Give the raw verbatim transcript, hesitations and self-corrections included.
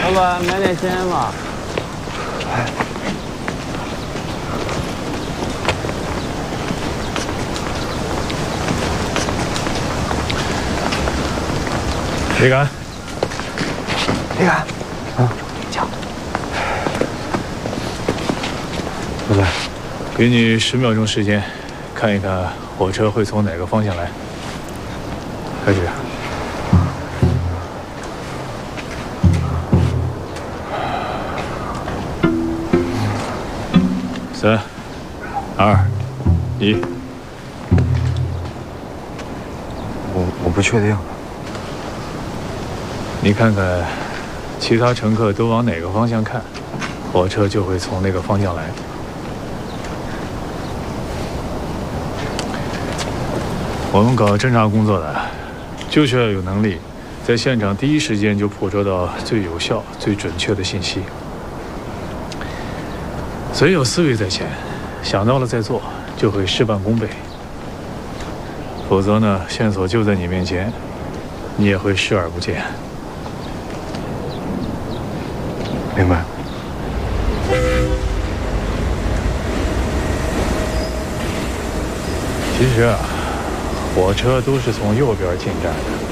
老板，买点咸盐吧。 李敢， 李敢，啊，讲。 老板，给你十秒钟时间，看一看火车会从哪个方向来。开始。三、二、一。 我我不确定。 你看看，其他乘客都往哪个方向看，火车就会从那个方向来。我们搞侦查工作的，就需要有能力，在现场第一时间就捕捉到最有效、最准确的信息。所以有思维在前，想到了再做，就会事半功倍。否则呢，线索就在你面前，你也会视而不见。 明白。 其实啊，火车都是从右边进站的。